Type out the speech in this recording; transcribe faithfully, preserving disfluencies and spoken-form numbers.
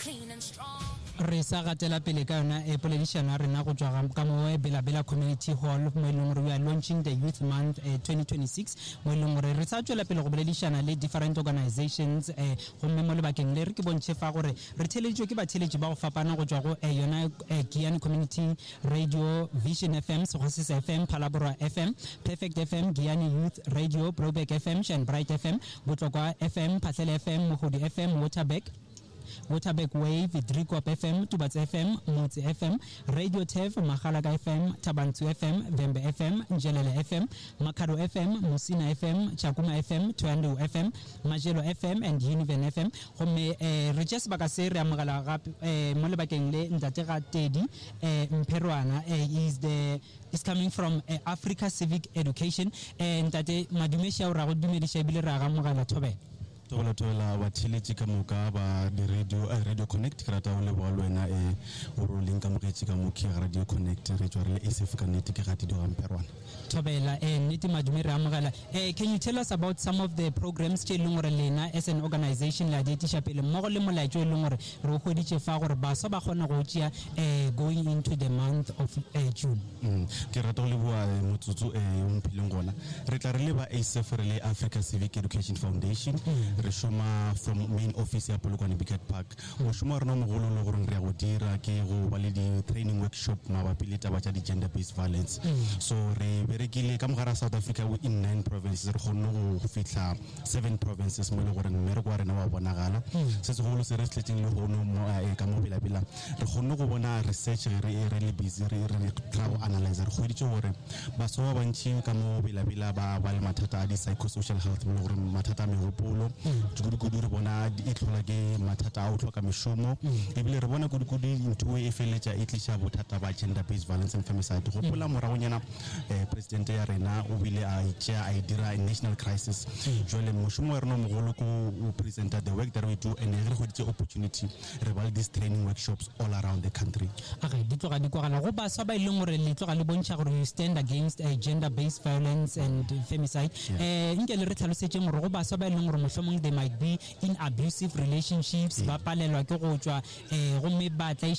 clean and strong. Re sa gatela pele ka yona e poledišana rena go tswa ka mo Bela Bela Community Hall mo eleng gore we are launching the Youth Month uh, twenty twenty-six mo eleng gore re sa tswela pele go boledišana le different organizations eh gomme mo lebakeng le re ke bontšhe fa gore re theleditswe ke batheletši ba go fapana go tswa go eh, yona eh, Giyani Community Radio, Vision F M, Sogosis F M, Palabora F M, Perfect F M, Giyani Youth Radio, Brobeck F M, Shine Bright F M, Botlokwa F M, Phatlele F M, Mogodi F M, Waterbeck Waterbeck Wave, Drikop F M, Tubats F M, Motse F M, Radio Tef, Magalaga F M, Tabantu F M, Vembe F M, Njelele F M, Makado F M, Musina F M, Chakuma F M, Twandu F M, Majelo F M, and Univen F M. Gomme eh re just baka se re amogela gape eh mo lebakeng le ntate ga Tedi eh Mperwana eh is the is coming from uh, Africa Civic Education and ntate madumesha o ra go dumedisha bile ra ga mogala Thobela. Tola tola wa tshiletse ka moka ba di radio eh, Radio Connect ka rata o le bo lwena e o ro link ka moketsi ka moki Radio Connect re tswa re S F ka nete ke gati do Mperwana. Thobela eh nete madume re amogela eh can you tell us about some of the programs tse leng gore lena as an organization la ditisha pele mo go le molaetso leng gore re go ditse fa gore ba so ba gona go tšea eh going into the month of uh, June. Mm ke rata le bua motsotso eh o mpileng gona re tla re le ba A S F re le Africa Civic Education Foundation. Mm. Re shoma from main office ya Polokwane Bicket Park o shoma rena mo golo le gore re go dira ke go ba le di training workshop mabapi le taba tsa di gender based violence. Mm. So re berekile ka mogara South Africa in nine provinces re gone go fitla seven provinces mo le gore mmere kwa rena wa bonagala se se golo se re tletseng le gono mo ka mo Bela Bela re gone go bona research re re le busy re re travel analyzer go ditse gore ba so ba bantši ka mo Bela Bela ba ba le mathata a di psychosocial health mo gore mathata a megopolo go go re bona e tlhola ke mathata a o tlhoka meshomo e bile re bona go go into e feletsa e tlisha bothata ba gender based violence and femicide go pola morago nyana eh president ya rena o bile a itšea a dira national crisis jole moshomo wa rena mogolo ko present the work that we do and re go ditse opportunity re ba these training workshops all around the country. Okay di tloga di kwagala go ba sa ba ileng gore le tloga le bontsha gore you stand against uh, gender based violence and femicide eh nke le re tlhalosetse gore go ba sa ba ileng gore mohlomong they might be in abusive relationships ba palelwa ke go tswa eh go me ba tla